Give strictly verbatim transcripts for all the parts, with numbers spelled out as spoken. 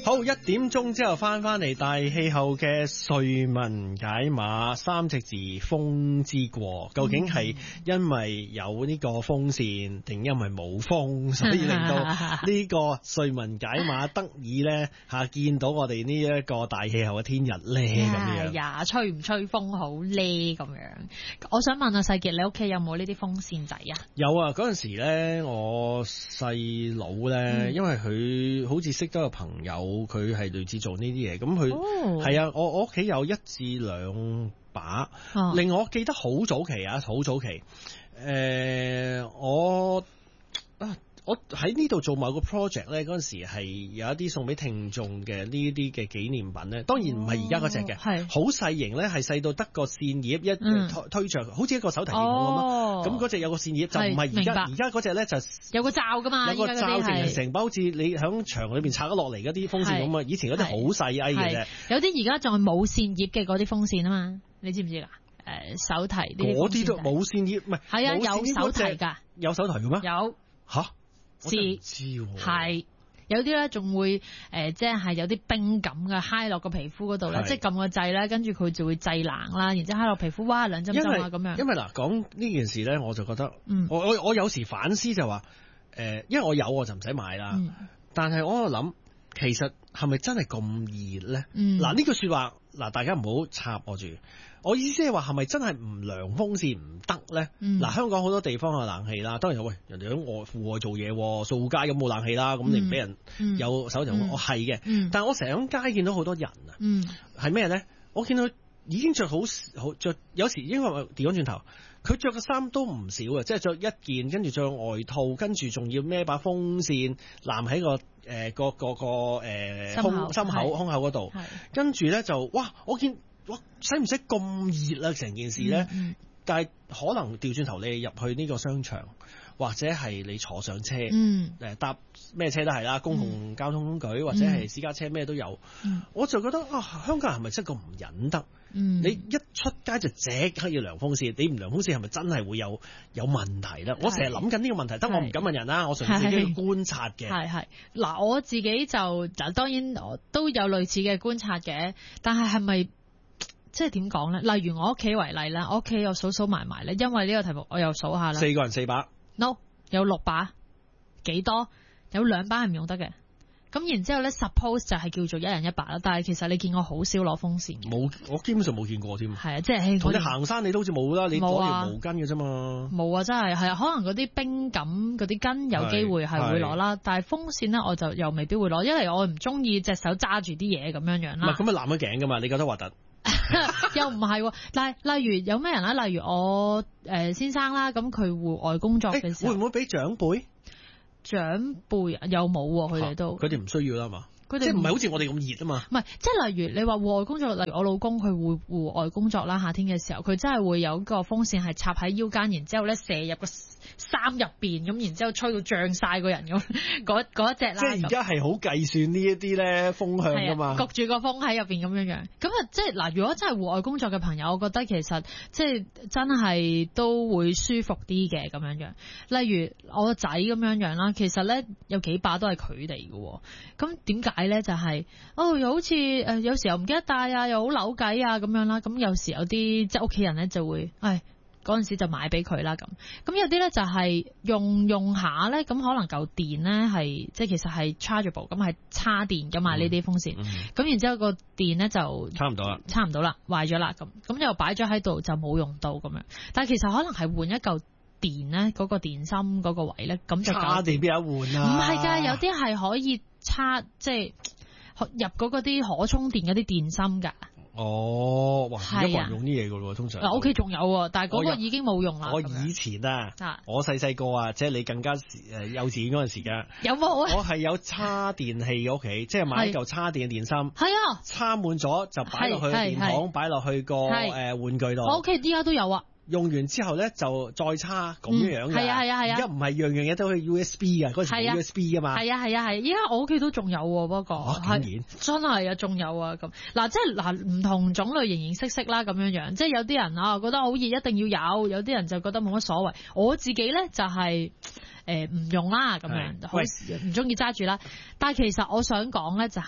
好，一點鐘之後翻翻嚟大氣候嘅瑞文解碼，三隻字風之過，究竟係因為有呢個風扇，定因為冇風，所以令到呢個瑞文解碼得以咧吓見到我哋呢一個大氣候嘅天日咧咁樣。 呀，吹唔吹風好咧咁樣？我想問阿世傑，你屋企有冇呢啲風扇仔啊？ 有啊，嗰陣時咧，我細佬咧，嗯、因為佢好似識得個朋友，佢係類似做呢啲嘢，咁佢係啊，我我屋企有一至兩把，哦、令我記得好早期啊，好早期，誒、呃，我啊。我喺呢度做某個 project 咧，嗰陣時係有一啲送俾聽眾嘅呢啲嘅紀念品咧，當然唔係而家嗰隻嘅，係好細型咧，係細到得個扇葉一、嗯、推推着，好似一個手提電腦咁咯。咁嗰隻有個扇葉就唔係而家，而家嗰隻咧就有個罩噶嘛，有個罩成成包好似你喺牆裏邊拆咗落嚟嗰啲風扇咁啊。以前嗰啲好細埃嘅啫，有啲而家仲係冇扇葉嘅嗰啲風扇啊嘛，你知唔知㗎？誒、呃、手提呢啲嗰啲都冇扇葉，唔係係啊， 有手提㗎， 有手提嘅咩？ 有嚇。 是係有啲咧，仲會誒、呃，即係有啲冰感嘅，揩落個皮膚嗰度咧，即係撳個掣咧，跟住佢就會製冷啦，然之後揩落皮膚，哇兩針針啊咁樣。 因為嗱講呢件事咧，我就覺得，嗯、我我我有時反思就話，誒、呃，因為我有我就唔使買啦，嗯、但係我喺度諗，其實係咪真係咁熱咧？嗱呢、嗯、句說話，嗱大家唔好插我住。我意思係話係咪真係唔涼風扇唔得咧？嗱、嗯，香港好多地方有冷氣啦，當然喂人哋喺外戶外做嘢，掃街咁冇冷氣啦，咁、嗯、你唔俾人有手提，我係嘅。嗯、但係我成日喺街見到好多人啊，係咩咧？我見到已經着好好着，有時因為調翻轉頭，佢着嘅衫都唔少嘅，即係着一件，跟住着外套，跟住仲要孭把風扇攬喺個誒、呃、個個個誒胸心口胸口嗰度，跟住咧就哇，我見。哇！使唔使咁熱啊？成件事咧，嗯嗯、但係可能調轉頭你入去呢個商場，或者係你坐上車，誒、嗯、搭咩車都係啦，公共交通工具、嗯、或者係私家車咩都有，嗯、我就覺得啊，香港人係咪真係咁唔忍得？嗯、你一出街就即刻要涼風扇，你唔涼風扇係咪真係會有有問題咧？是我成日諗緊呢個問題，但我唔敢問人啦，我純粹自己觀察嘅。係係嗱，我自己就嗱，當然我都有類似嘅觀察嘅，但係係咪？即係點講咧？例如我屋企為例啦，我屋企又數數埋埋咧，因為呢個題目我又數下啦。 四個人四把 ？No， 有六把，幾多？有兩把係唔用得嘅。咁然之後咧 ，suppose 就係叫做一人一把啦。但係其實你見我好少攞風扇。冇， 我基本上冇見過添。 係啊，即係同你行山你都好似冇啦，你攞條毛巾嘅啫嘛。 冇啊，真係係啊，可能嗰啲冰感嗰啲巾有機會係會攞啦，但係風扇咧我就又未必會攞，因為我唔中意隻手揸住啲嘢咁樣樣啦。 唔係咁啊，攬咗頸噶嘛？你覺得核突？ 又唔係，但係例如有咩人啦？例如我誒、呃、先生啦，咁佢戶外工作嘅時候， 欸、會唔會俾長輩？ 長輩有冇？佢哋都佢哋唔需要啦嘛。佢哋即係唔係好似我哋咁熱啊嘛？ 唔係，即係例如你話戶外工作，例如我老公佢會戶外工作啦，夏天嘅時候佢真係會有個風扇係插喺腰間，然之後咧射入個衫入邊，咁然之後吹到脹晒個人咁，嗰嗰一隻啦。即係而家係好計算呢一啲咧風向噶嘛，焗住個風喺入邊咁樣樣。咁啊，即係嗱，如果真係戶外工作嘅朋友，我覺得其實即係真係都會舒服啲嘅咁樣樣。例如我個仔咁樣樣啦，其實咧有幾把都係佢哋嘅。咁點解咧？就係、是、哦，又好似誒、呃，有時候唔記得帶啊，又好扭計啊咁樣啦。咁有時有啲即係屋企人咧就會，唉。嗰陣時就買俾佢啦咁，咁有啲咧就係用用下咧，咁可能嚿電咧係即係其實係 chargeable，咁係叉電噶嘛呢啲風扇，咁、嗯、然之後個電咧就差唔多啦， 差唔多啦，壞咗啦咁，咁又擺咗喺度就冇用到咁樣，但係其實可能係換一嚿電咧，嗰、嗰個電芯嗰個位咧，咁就叉電邊有換啊？ 唔係㗎，有啲係可以插即係入嗰嗰啲可充電嗰啲電芯㗎。 哦，哇！而家冇人用啲嘢噶咯，通常。 嗱，屋企仲有，但係嗰個已經冇用啦。 我以前啊，啊我細細個啊，即係你更加誒幼稚園嗰陣時間， 有冇啊？ 我係有叉電器嘅屋企，即係買一嚿叉電嘅電芯。係啊，插滿咗就擺落去電筒，擺落去個誒玩具度。 我屋企依家都有啊。 用完之後咧就再叉咁樣樣嘅， 係啊係啊係啊， 而家唔係樣樣嘢都可以 U S B 嘅，嗰時冇 U S B 噶嘛。係啊係啊係， 依家我屋企都仲有喎，不過係真係啊，仲有啊咁。嗱，即係嗱唔同種類形形色色啦咁樣樣，即係有啲人啊覺得好熱一定要有，有啲人就覺得冇乜所謂。我自己咧就係誒唔用啦咁樣，唔中意揸住啦。但係其實我想講咧就係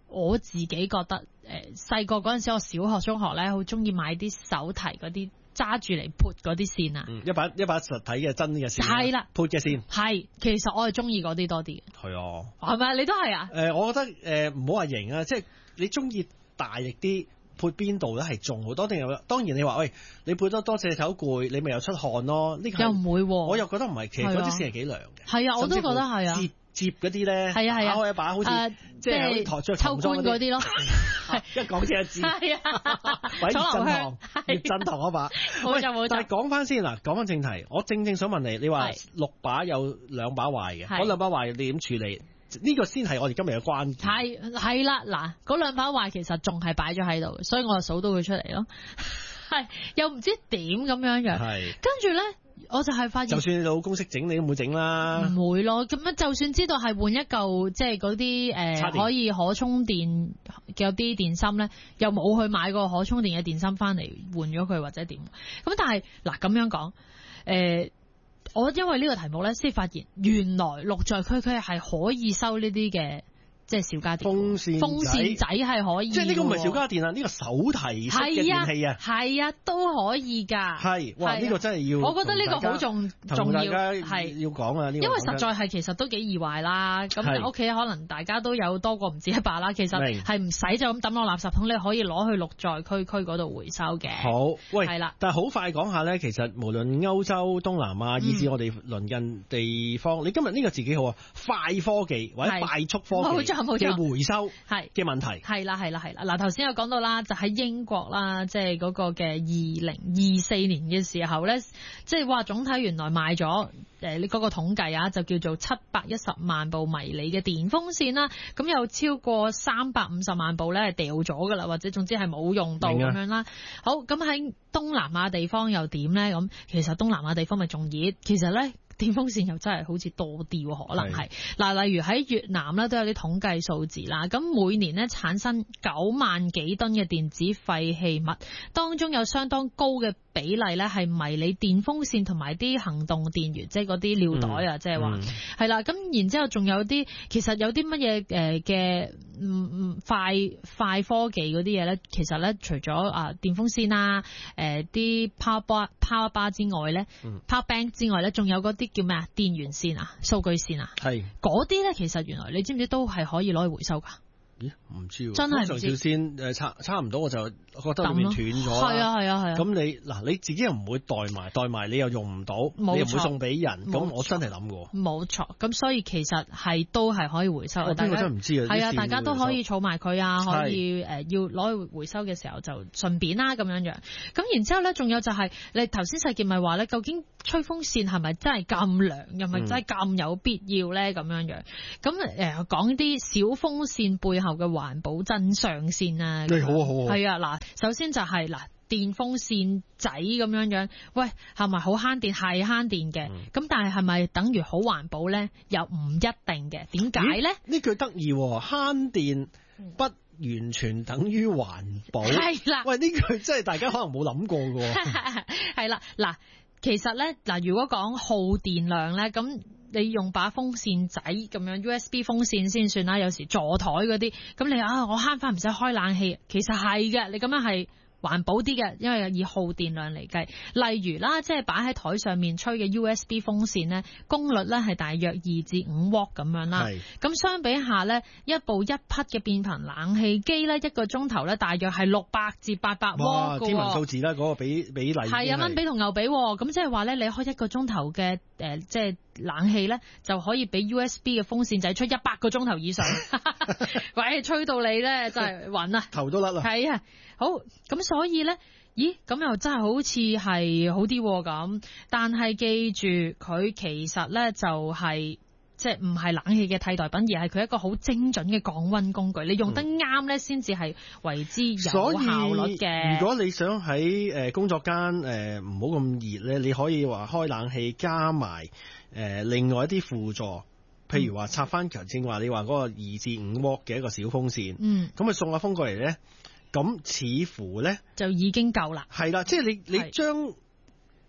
我自己覺得誒細個嗰陣時，我小學中學咧好中意買啲手提嗰啲揸住嚟撥嗰啲線啊， 嗯、一把一把實體嘅真嘅線， 係啦， 撥嘅線， 係其實我係中意嗰啲多啲嘅， 係啊， 係咪你都係啊？ 誒、呃，我覺得誒唔好話型啊，即係你中意大力啲。撥邊度咧係重好多定係？當然你話喂，你撥得多隻手攰，你咪又出汗咯。呢、這個又唔會、啊， 我又覺得唔係，其實嗰啲線係幾涼嘅。 係啊，我都覺得係啊。 摺摺嗰啲咧， 係啊係啊， 打開一把好似、呃、即係台着秋官嗰啲咯。 一講即係知。係啊，葉振棠，葉振棠嗰把。 冇錯冇錯。 但係講翻先嗱，講翻正題，我正正想問你，你話六把有兩把壞嘅，嗰兩把壞你點處理？呢、這個先係我哋今日嘅關鍵。係係啦，嗱，嗰兩把壞其實仲係擺咗喺度，所以我就數到佢出嚟咯。係又唔知點咁樣樣。係跟住咧，我就係發現，就算你老公識整，你都唔會整啦。唔會咯，咁樣就算知道係換一嚿，即係嗰啲誒可以可充電嘅有啲電芯咧，又冇去買個可充電嘅電芯翻嚟換咗佢或者點。咁但係嗱咁樣講，誒、呃。我因為呢個題目咧，先發現原來綠在區區係可以收呢啲嘅，即係小家電風扇風扇仔係可以，即係呢個唔係小家電啊，呢、呢個手提式嘅電器啊， 係啊，都可以㗎。係，哇！呢、 呢個真係要， 我覺得呢個好重重要，係要講啊。呢個、 因為實在係其實都幾易壞啦。咁屋企可能大家都有多過唔止一把啦。其實係唔使就咁抌落垃圾桶，你可以攞去綠在區區嗰度回收嘅。 好，喂，係啦。但係好快講下咧，其實無論歐洲、東南亞，以至我哋鄰近地方，嗯、你今日呢個字幾好啊？快科技或者快速科技。冇嘅回收係嘅問題係啦係啦係啦嗱，頭先有講到啦，就喺英國啦，即係嗰個嘅二零二四年嘅時候咧，即係話總體原來賣咗誒，你嗰個統計啊，就叫做七百一十萬部迷你嘅電風扇啦，咁有超過三百五十萬部咧係掉咗噶啦，或者總之係冇用到咁樣啦。好，咁喺東南亞地方又點咧？咁其實東南亞地方咪仲熱，其實咧。電風扇又真係好似多啲，可能係嗱，例如喺越南咧都有啲統計數字啦。咁每年咧產生九萬幾噸嘅電子廢棄物，當中有相當高嘅比例咧係迷你電風扇同埋啲行動電源，即係嗰啲尿袋啊，即係話係啦。咁然之後仲有啲，其實有啲乜嘢誒嘅嗯嗯快快科技嗰啲嘢咧，其實咧除咗啊電風扇啊誒啲 power bar power bar 之外咧、嗯、power bank 之外咧，仲有嗰啲叫咩啊？電源線啊，數據線啊，係嗰啲咧，其實原來你知唔知都係可以攞去回收噶？ 咦，唔知喎， 真係唔知。 通常條線誒差差唔多，我就覺得裏面斷咗。係啊係啊係啊。咁、 啊啊、你嗱你自己又唔會代埋，代埋你又用唔到，你又唔會送俾人。咁我真係諗過。冇錯，咁所以其實係都係可以回收。我真係唔知啊。係啊，大家都可以儲埋佢啊，可以誒、呃、要攞去回收嘅時候就順便啦咁樣樣。咁然之後咧，仲有就係、是、你頭先細傑咪話咧，究竟吹風扇係咪真係咁涼，又咪真係咁有必要咧？咁樣樣。咁誒講啲小風扇背後嘅環保真相先啊！ 你好啊好啊， 係啊嗱，首先就係、是、嗱電風扇仔咁樣樣，喂係咪好慳電？係慳電嘅，咁、嗯、但係係咪等於好環保咧？又唔一定嘅，點解咧？ 呢句得意，慳電不完全等於環保。係啦，喂呢句真係大家可能冇諗過嘅。 係啦，嗱其實咧嗱，如果講耗電量咧咁。你用把風扇仔咁樣 U S B 風扇先算啦，有時座台嗰啲，咁你啊我慳翻唔使開冷氣，其實係嘅，你咁樣係環保啲嘅，因為以耗電量嚟計。例如啦，即係擺喺台上面吹嘅 U S B 風扇呢，功率呢係大約二至五瓦咁樣啦。咁相比下呢，一部一匹嘅變頻冷氣機呢，一個鐘頭呢大約係六百至八百瓦嘅。 天文數字啦，嗰、嗰個比比例係啊，蚊比同牛比，咁即係話呢，你開一個鐘頭嘅誒，即係冷氣呢，就可以比 U S B 嘅風扇仔吹一百個鐘頭以上。喂，吹到你呢，真係暈啊， 頭都甩啦。係啊， 好咁。所以咧，咦咁又真係好似係好啲咁，但係記住佢其實咧就係即係唔係冷氣嘅替代品，而係佢一個好精準嘅降溫工具。你用得啱咧，先至係為之有效率嘅。 如果你想喺誒工作間誒唔好咁熱咧，你可以話開冷氣加埋誒、呃、另外一啲輔助，譬如話插翻強正話你話嗰個二至五瓦嘅一個小風扇，嗯，咁啊送個風過嚟咧。咁似乎咧就已經夠啦，係啦，即係你你將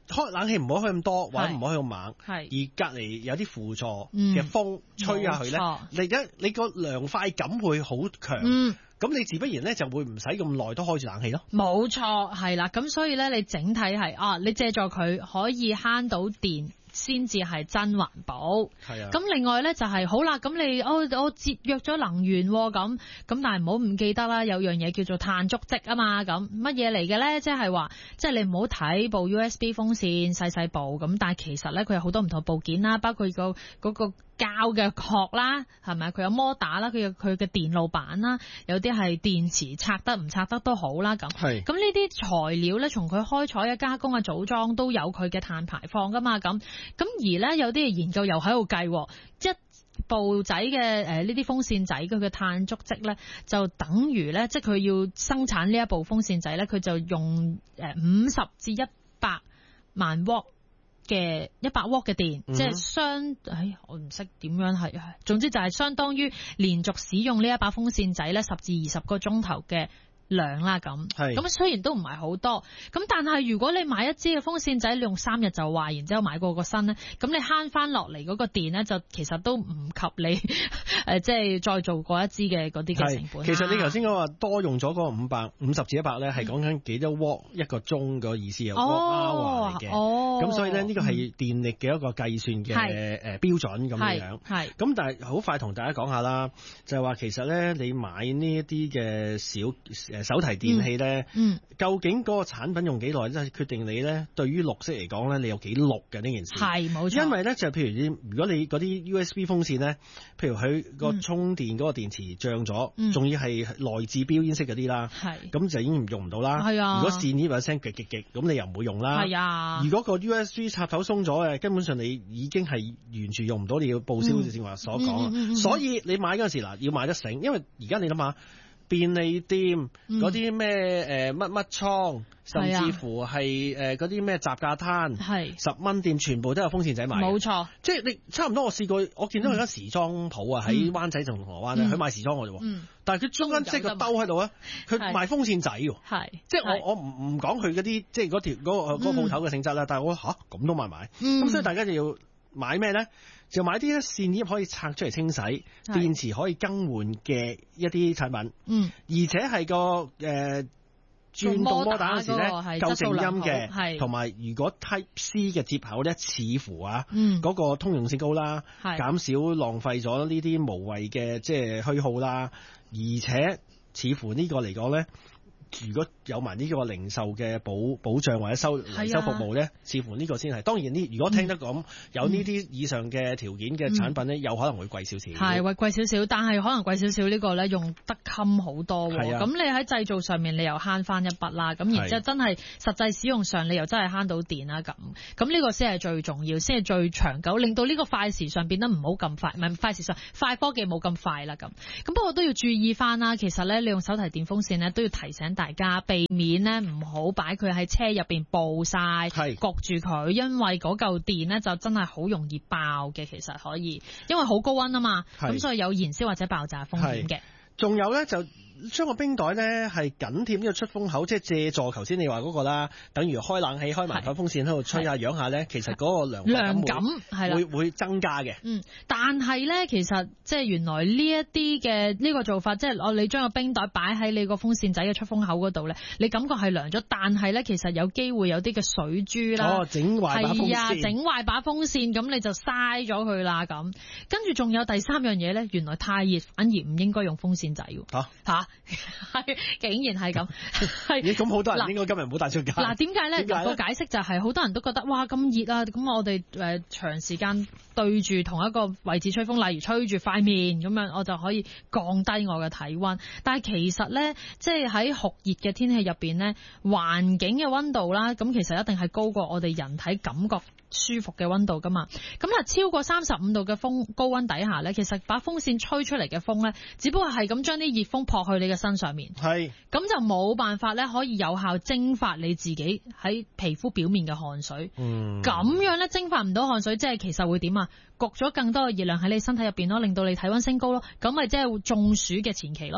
開冷氣唔好開咁多，或者唔好開咁猛，而隔離有啲輔助嘅風吹下去咧，你而家你個涼快感會好強。嗯咁你自不然咧就會唔使咁耐都開住冷氣咯。 冇錯，係啦。咁所以咧，你整體係啊，你借助佢可以慳到電，先至係真環保。係啊。咁另外咧就係、是、好啦，咁你我我節約咗能源咁，咁但係唔好唔記得啦，有樣嘢叫做碳足跡啊嘛。咁乜嘢嚟嘅咧？即係話，即係你唔好睇部 U S B 風扇細細部咁，但係其實咧佢有好多唔同部件啦，包括個嗰個膠嘅殼啦，係咪？佢有摩打啦，佢有佢嘅電路板啦，有啲係電池拆得唔拆得都好啦。咁係咁呢啲材料咧，從佢開採嘅加工嘅組裝都有佢嘅碳排放噶嘛。咁咁而咧有啲研究又喺度計，一部仔嘅誒呢啲風扇仔佢嘅碳足跡咧，就等於咧，即係佢要生產呢一部風扇仔咧，佢就用誒五十至一百萬瓦嘅一百瓦嘅電，嗯、即係相，唉，我唔識點樣係，總之就係相當於連續使用呢一把風扇仔咧十至二十個鐘頭嘅量啦。咁咁雖然都唔係好多，咁但係如果你買一支嘅風扇仔，你用三日就壞，然之後買過個新咧，咁你慳翻落嚟嗰個電咧，就其實都唔及你誒，即係再做過一支嘅嗰啲嘅成本。 其實你頭先講話多用咗嗰個五百五十至一百咧，係講緊幾多瓦一個鐘個意思啊？瓦嚟嘅。哦，咁所以咧呢個係電力嘅一個計算嘅誒標準咁樣樣。係。咁但係好快同大家講下啦，就係話其實咧你買呢一啲嘅小誒手提電器咧，嗯嗯、究竟嗰個產品用幾耐，即係決定你咧對於綠色嚟講咧，你有幾綠嘅呢件事。係冇錯。因為咧就譬如你如果你嗰啲 U S B 風扇咧，譬如佢個充電嗰個電池脹咗，仲、嗯、要係內置標煙式嗰啲啦，係咁就已經用唔到啦。係啊。如果線呢把聲極極極，咁你又唔會用啦。係啊。如果個 U S B 插頭鬆咗嘅，根本上你已經係完全用唔到，你要報銷好似正話所講啊。嗯嗯嗯嗯、所以你買嗰陣時嗱，要買得醒，因為而家你諗下。便利店嗰啲咩誒乜乜倉，甚至乎係誒嗰啲咩雜價攤，係十蚊店全部都有風扇仔賣。冇錯，即係你差唔多。我試過，我見到有間時裝鋪啊，喺灣仔同銅鑼灣咧，佢賣時裝嘅啫。嗯，但係佢中間即係個兜喺度啊，佢賣風扇仔喎。係，即係我我唔唔講佢嗰啲即係嗰條嗰個嗰個鋪頭嘅性質啦。但係我嚇咁都賣埋，咁所以大家就要買咩咧？就買啲線葉可以拆出嚟清洗，電池可以更換嘅一啲產品，嗯，而且係個誒、呃、轉動摩打嗰時咧夠靜音嘅，同埋如果 Type C 嘅接口咧，似乎啊，嗯，嗰個通用性高啦，減少浪費咗呢啲無謂嘅即係虛耗啦，而且似乎呢個嚟講咧。如果有埋呢個零售嘅保保障或者收維修服務咧，似乎呢個先係。當然呢，如果聽得講、嗯、有呢啲以上嘅條件嘅產品咧，嗯、有可能會貴少少。係會貴少少，但係可能貴少少呢個咧用得襟好多。係啊，咁你喺製造上面你又慳翻一筆啦。咁然之後真係實際使用上你又真係慳到電啦。咁咁呢個先係最重要，先係最長久，令到呢個快時尚變得唔好咁快，唔係快時尚，快科技冇咁快啦。咁咁不過都要注意翻啦。其實咧，你用手提電風扇咧都要提醒大家避免咧唔好擺佢喺車入邊暴曬，焗住佢，因為嗰嚿電咧就真係好容易爆嘅。其實可以，因為好高溫啊嘛，咁所以有燃燒或者爆炸風險嘅。仲有咧就將個冰袋咧係緊貼呢個出風口，即係借助頭先你話嗰個啦，等於開冷氣開埋個風扇喺度吹下揚下咧，其實嗰個涼涼感係啦，會會增加嘅。嗯，但係咧其實即係原來呢一啲嘅呢個做法，即係我你將個冰袋擺喺你個風扇仔嘅出風口嗰度咧，你感覺係涼咗，但係咧其實有機會有啲嘅水珠啦，哦，整壞把風扇，係啊，整壞把風扇，咁你就嘥咗佢啦咁。跟住仲有第三樣嘢咧，原來太熱反而唔應該用風扇仔喎。嚇嚇。係，竟然係咁，係咦？咁好多人應該今日唔好帶出街。嗱，點解咧？個解釋就係、是、好多人都覺得哇咁熱啊！咁我哋誒、呃、長時間對住同一個位置吹風，例如吹住塊面咁樣，我就可以降低我嘅體溫。但係其實咧，即係喺酷熱嘅天氣入邊咧，環境嘅溫度啦，咁其實一定係高過我哋人體感覺舒服嘅溫度噶嘛。咁啊，超過三十五度嘅風高溫底下咧，其實把風扇吹出嚟嘅風咧，只不過係咁將啲熱風撲去你嘅身上面，係咁就冇辦法咧，可以有效蒸發你自己喺皮膚表面嘅汗水。嗯，咁樣咧蒸發唔到汗水，即係其實會點啊？焗咗更多嘅熱量喺你身體入邊咯，令到你體溫升高咯，咁咪即係中暑嘅前期咯。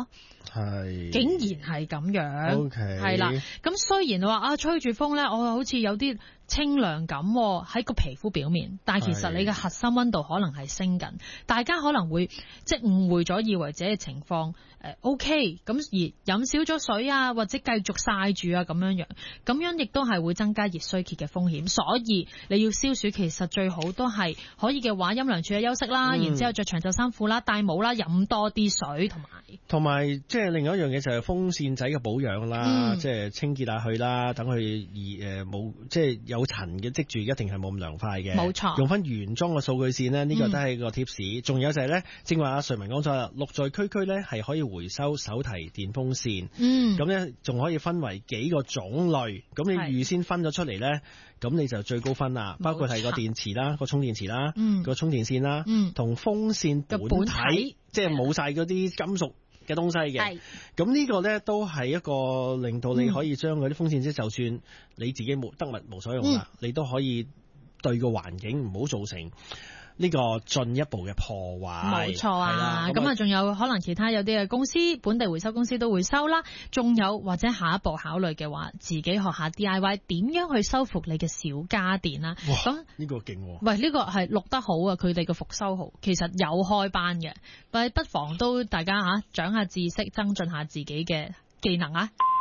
係竟然係咁樣。 OK， 係啦。咁雖然話啊吹住風咧，我好似有啲清涼感喺個皮膚表面，但係其實你嘅核心溫度可能係升緊，大家可能會即係誤會咗，以為自己嘅情況誒 OK，咁而飲少咗水啊，或者繼續曬住啊咁樣樣，咁樣亦都係會增加熱衰竭嘅風險。所以你要消暑，其實最好都係可以嘅話，陰涼處嘅休息啦，嗯、然之後着長袖衫褲啦，戴帽啦，飲多啲水，同埋同埋即係另外一樣嘢就係風扇仔嘅保養啦，嗯、即係清潔下佢啦，等佢而誒冇即係有塵嘅積住，一定係冇咁涼快嘅。 冇錯， 用翻原裝嘅數據線呢，呢、呢個都係個 tips。仲、嗯、有就係咧，正話阿瑞文講咗啦，綠在區區咧係可以回收手提電風扇，嗯，咁咧仲可以分為幾個種類，咁你預先分咗出嚟咧，咁你就最高分啦。包括係個電池啦，個充電池啦，嗯，個充電線啦，嗯，同風扇本體，本體即係冇晒嗰啲金屬嘅東西嘅。咁呢個咧都係一個令到你可以將嗰啲風扇，即、嗯、就算你自己冇得物無所用啦、嗯，你都可以對個環境唔好造成呢個進一步嘅破壞。 冇錯啊，咁啊仲有可能其他有啲嘅公司，本地回收公司都會收啦。仲有或者下一步考慮嘅話，自己學下 D I Y 點樣去修復你嘅小家電啦。咁呢、 呢個勁喎！ 喂，呢、呢個係錄得好啊，佢哋嘅復修好，其實有開班嘅，但係不妨都大家嚇長下知識，增進下自己嘅技能啊！